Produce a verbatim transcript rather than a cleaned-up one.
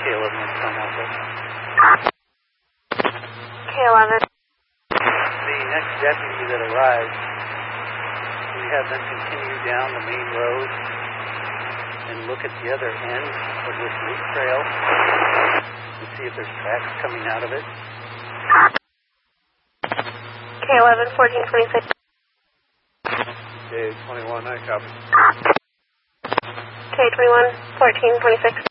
K eleven one Tom Alpha. K eleven. The next deputy that arrives, we have them continue down the main road and look at the other end of this loop trail and see if there's tracks coming out of it. K eleven, fourteen twenty-six. K twenty-one, I copy. K twenty-one, fourteen twenty-six.